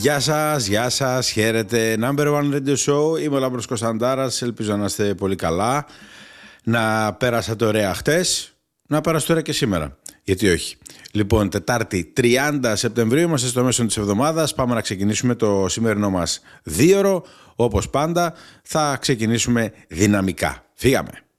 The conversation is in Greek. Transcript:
Γεια σας, χαίρετε. Number One Radio Show, είμαι ο Λάμπρος Κωνσταντάρας, ελπίζω να είστε πολύ καλά. Να πέρασατε ωραία χτες, να πέρασετε ωραία και σήμερα. Γιατί όχι. Λοιπόν, Τετάρτη 30 Σεπτεμβρίου, είμαστε στο μέσο της εβδομάδας. Πάμε να ξεκινήσουμε το σημερινό μας 2ωρο. Όπως πάντα, θα ξεκινήσουμε δυναμικά. Φύγαμε.